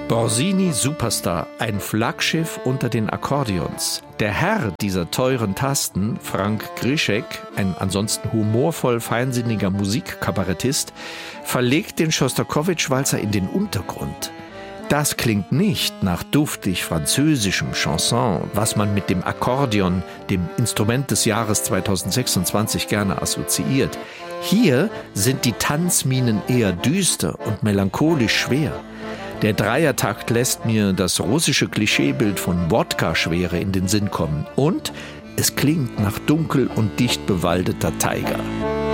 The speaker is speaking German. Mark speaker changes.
Speaker 1: Borsini Superstar, ein Flaggschiff unter den Akkordeons. Der Herr dieser teuren Tasten, Frank Grischek, ein ansonsten humorvoll feinsinniger Musikkabarettist, verlegt den Schostakowitsch-Walzer in den Untergrund. Das klingt nicht nach duftig französischem Chanson, was man mit dem Akkordeon, dem Instrument des Jahres 2026, gerne assoziiert. Hier sind die Tanzminen eher düster und melancholisch schwer. Der Dreiertakt lässt mir das russische Klischeebild von Wodka-Schwere in den Sinn kommen. Und es klingt nach dunkel und dicht bewaldeter Taiga.